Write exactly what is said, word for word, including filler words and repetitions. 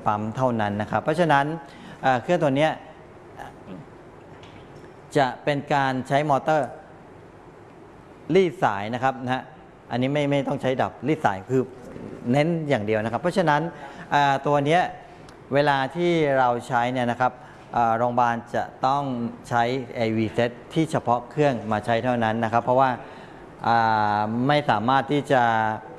ปั๊มเท่านั้นนะครับเพราะฉะนั้นเครื่องตัวนี้จะเป็นการใช้มอเตอร์รีดสายนะครับนะฮะอันนี้ไม่ไม่ต้องใช้ดับรีดสายคือเน้นอย่างเดียวนะครับเพราะฉะนั้นตัวนี้เวลาที่เราใช้เนี่ยนะครับโรงพยาบาลจะต้องใช้ เอ วี Set ที่เฉพาะเครื่องมาใช้เท่านั้นนะครับเพราะว่าไม่สามารถที่จะ